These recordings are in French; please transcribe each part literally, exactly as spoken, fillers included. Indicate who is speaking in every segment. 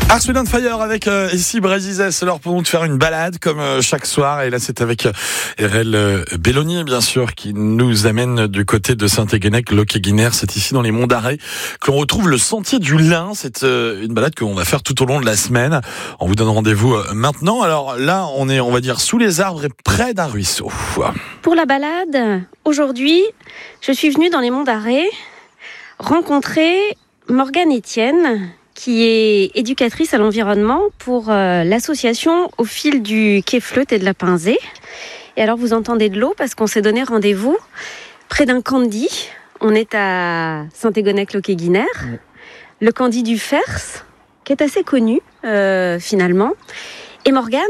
Speaker 1: Earth, Wind and Fire avec euh, ici Brésil, c'est l'heure pour nous de faire une balade comme euh, chaque soir, et là c'est avec euh, Erel euh, Belloni bien sûr qui nous amène du côté de Saint-Éguennec, Locquéguinère. C'est ici dans les Monts d'Arrée que l'on retrouve le sentier du Lin. C'est euh, une balade qu'on va faire tout au long de la semaine. On vous donne rendez-vous euh, maintenant. Alors là on est, on va dire, sous les arbres et près d'un ruisseau.
Speaker 2: Pour la balade, aujourd'hui, je suis venue dans les Monts d'Arrée rencontrer Morgane Etienne, qui est éducatrice à l'environnement pour euh, l'association Au fil du quai Fleutte et de la Pinzée. Et alors vous entendez de l'eau parce qu'on s'est donné rendez-vous près d'un candi. On est à Saint-Éguennec-Locquéguinère, oui. Le candi du Fers, qui est assez connu euh, finalement. Et Morgane,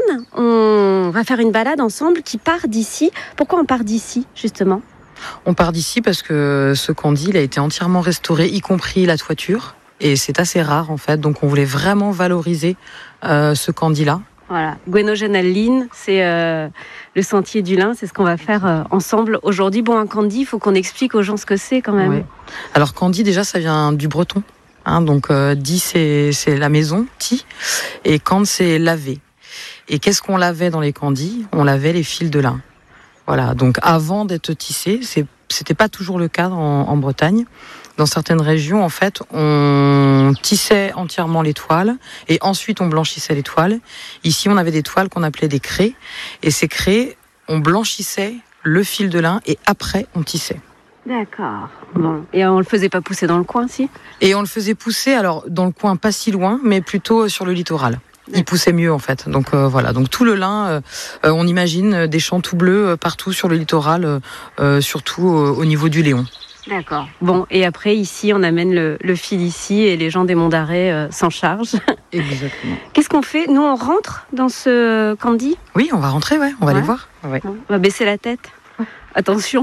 Speaker 2: on va faire une balade ensemble qui part d'ici. Pourquoi on part d'ici justement ?
Speaker 3: On part d'ici parce que ce candi il a été entièrement restauré, y compris la toiture. Et c'est assez rare en fait, donc on voulait vraiment valoriser euh, ce candi-là.
Speaker 2: Voilà, Gwenogène Alline, c'est euh, le sentier du Lin, c'est ce qu'on va faire euh, ensemble aujourd'hui. Bon, un candi, il faut qu'on explique aux gens ce que c'est quand même.
Speaker 3: Ouais. Alors candi, déjà, ça vient du breton. Hein, donc euh, di, c'est, c'est la maison, ti, et cand, c'est laver. Et qu'est-ce qu'on lavait dans les candis ? On lavait les fils de lin. Voilà, donc avant d'être tissé, c'est, c'était pas toujours le cas en, en Bretagne. Dans certaines régions, en fait, on tissait entièrement les toiles et ensuite on blanchissait les toiles. Ici, on avait des toiles qu'on appelait des craies. Et ces craies, on blanchissait le fil de lin et après, on tissait.
Speaker 2: D'accord. Bon. Et on le faisait pas pousser dans le coin, si ?
Speaker 3: Et on le faisait pousser, alors dans le coin pas si loin, mais plutôt sur le littoral. Il poussait mieux en fait. Donc euh, voilà. Donc tout le lin, euh, on imagine des champs tout bleus euh, partout sur le littoral, euh, surtout euh, au niveau du Léon.
Speaker 2: D'accord. Bon, et après, ici, on amène le, le fil ici et les gens des Monts d'Arrée euh, s'en chargent.
Speaker 3: Exactement.
Speaker 2: Qu'est-ce qu'on fait ? Nous, on rentre dans ce candi ?
Speaker 3: Oui, on va rentrer, ouais. On va
Speaker 2: ouais.
Speaker 3: aller voir. Ouais.
Speaker 2: On va baisser la tête. Attention.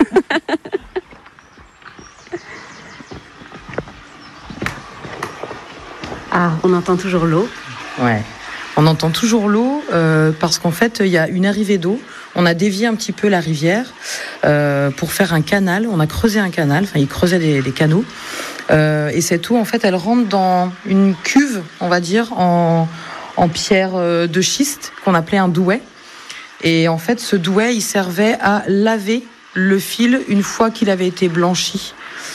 Speaker 2: Ah, on entend toujours l'eau.
Speaker 3: Ouais. On entend toujours l'eau euh, parce qu'en fait, il y a une arrivée d'eau. On a dévié un petit peu la rivière euh, pour faire un canal. On a creusé un canal, enfin, ils creusaient des, des canaux. Euh, et cette eau, en fait, elle rentre dans une cuve, on va dire, en, en pierre de schiste, qu'on appelait un douai. Et en fait, ce douai, il servait à laver le fil une fois qu'il avait été blanchi.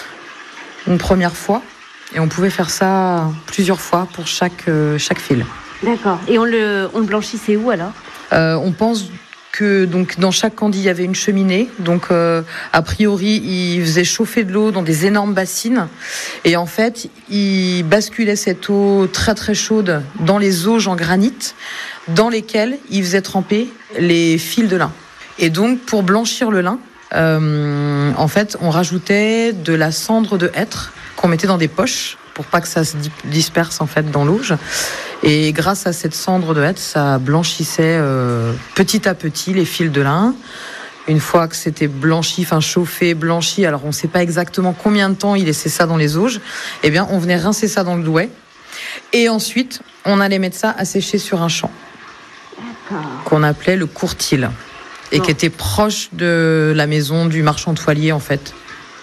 Speaker 3: Une première fois. Et on pouvait faire ça plusieurs fois pour chaque, euh, chaque fil.
Speaker 2: D'accord. Et on le, on le blanchissait où alors ?
Speaker 3: euh, On pense que donc, dans chaque candi, il y avait une cheminée. Donc, euh, a priori, ils faisaient chauffer de l'eau dans des énormes bassines. Et en fait, ils basculaient cette eau très très chaude dans les auges en granit, dans lesquelles ils faisaient tremper les fils de lin. Et donc, pour blanchir le lin, euh, en fait, on rajoutait de la cendre de hêtre qu'on mettait dans des poches pour pas que ça se disperse en fait dans l'auge. Et grâce à cette cendre de hêtre, ça blanchissait euh, petit à petit les fils de lin. Une fois que c'était blanchi, enfin chauffé, blanchi, alors on ne sait pas exactement combien de temps il laissait ça dans les auges, eh bien on venait rincer ça dans le douai. Et ensuite, on allait mettre ça à sécher sur un champ. D'accord. Qu'on appelait le courtil. Et bon. Qui était proche de la maison du marchand toilier en fait,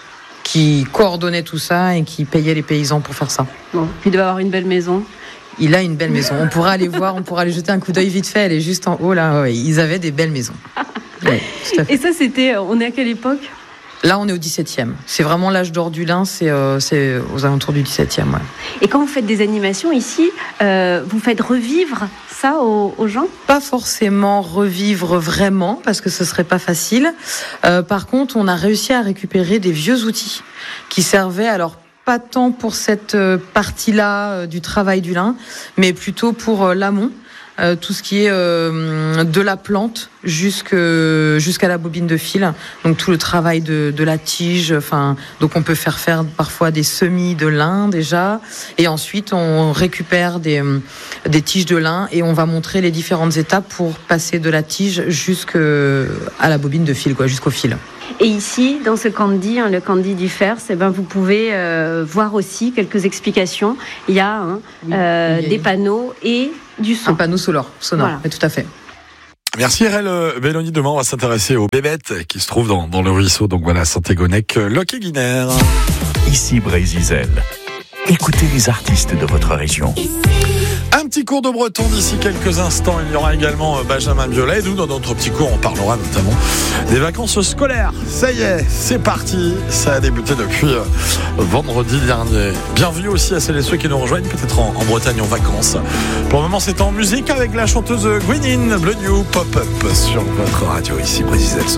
Speaker 3: qui coordonnait tout ça et qui payait les paysans pour faire ça.
Speaker 2: Bon, il doit avoir une belle maison.
Speaker 3: Il a une belle maison. On pourra aller voir, on pourra aller jeter un coup d'œil vite fait. Elle est juste en haut là. Ouais, ils avaient des belles maisons. Ouais, tout à fait.
Speaker 2: Et ça, c'était. On est à quelle époque ?
Speaker 3: Là, on est au dix-septième. C'est vraiment l'âge d'or du lin. C'est, euh, c'est aux alentours du dix-septième. Ouais.
Speaker 2: Et quand vous faites des animations ici, euh, vous faites revivre ça aux, aux gens ?
Speaker 3: Pas forcément revivre vraiment, parce que ce serait pas facile. Euh, par contre, on a réussi à récupérer des vieux outils qui servaient alors pas tant pour cette partie-là euh, du travail du lin, mais plutôt pour euh, l'amont. Euh, tout ce qui est euh, de la plante jusque, jusqu'à la bobine de fil, donc tout le travail de, de la tige, enfin, donc on peut faire faire parfois des semis de lin déjà, et ensuite on récupère des, des tiges de lin et on va montrer les différentes étapes pour passer de la tige jusqu'à la bobine de fil, quoi, jusqu'au fil.
Speaker 2: Et ici, dans ce candi, hein, le candi du Fers, eh ben, vous pouvez euh, voir aussi quelques explications. Il y a hein, oui, euh, il y a des panneaux et du son.
Speaker 3: Un panneau sonore, sonore, voilà. Oui, tout à fait.
Speaker 1: Merci Erel Belloni. Demain, on va s'intéresser aux bébêtes qui se trouvent dans, dans le ruisseau. Donc voilà, Saint-Éguennec, Locquéguinère.
Speaker 4: Ici Brésil. Écoutez les artistes de votre région.
Speaker 1: Un petit cours de breton d'ici quelques instants. Il y aura également Benjamin Biolay. Et nous, dans notre petit cours, on parlera notamment des vacances scolaires. Ça y est, c'est parti. Ça a débuté depuis vendredi dernier. Bienvenue aussi à celles et ceux qui nous rejoignent, peut-être en, en Bretagne en vacances. Pour le moment, c'est en musique avec la chanteuse Gwenin, Bleu New Pop-Up sur votre radio ici, Brésil.